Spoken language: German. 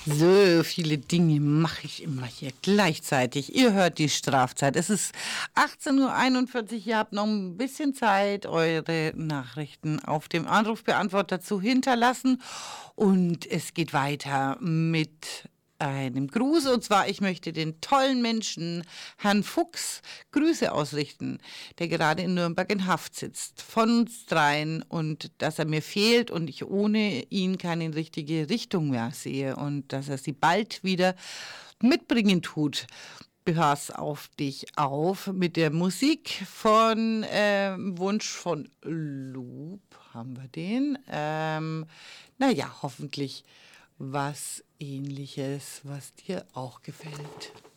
So viele Dinge mache ich immer hier gleichzeitig. Ihr hört die Strafzeit. Es ist 18:41 Uhr. Ihr habt noch ein bisschen Zeit, eure Nachrichten auf dem Anrufbeantworter zu hinterlassen. Und es geht weiter mit einem Gruß. Und zwar, ich möchte den tollen Menschen, Herrn Fuchs, Grüße ausrichten, der gerade in Nürnberg in Haft sitzt, von uns dreien, und dass er mir fehlt und ich ohne ihn keine richtige Richtung mehr sehe und dass er sie bald wieder mitbringen tut. Pass auf dich auf mit der Musik von Wunsch von Loop. Haben wir den? Naja, hoffentlich was Ähnliches, was dir auch gefällt.